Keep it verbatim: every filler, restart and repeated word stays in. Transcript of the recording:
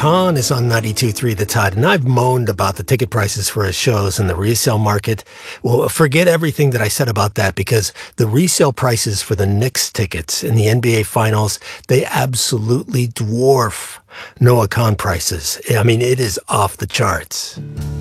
Khan is on ninety-two point three The Tide, and I've moaned about the ticket prices for his shows and the resale market. Well, forget everything that I said about that, because the resale prices for the Knicks tickets in the N B A Finals, they absolutely dwarf Noah Khan prices. I mean, it is off the charts.